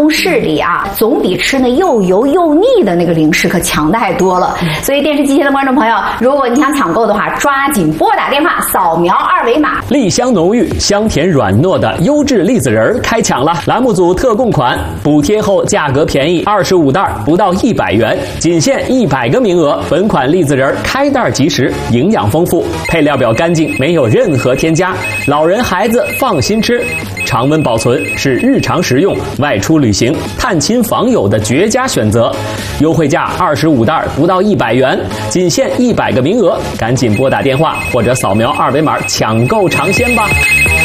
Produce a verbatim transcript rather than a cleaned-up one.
中视力啊，总比吃那又油又腻的那个零食可强太多了。所以电视机前的观众朋友，如果你想抢购的话，抓紧拨打电话，扫描二维码。 栗香浓郁、香甜软糯的优质栗子仁儿开抢了！栏目组特供款，补贴后价格便宜，二十五袋不到一百元，仅限一百个名额。本款栗子仁儿开袋即食，营养丰富，配料表干净，没有任何添加，老人孩子放心吃。常温保存是日常食用、外出旅行、探亲访友的绝佳选择。优惠价二十五袋不到一百元，仅限一百个名额，赶紧拨打电话或者扫描二维码抢购尝鲜吧。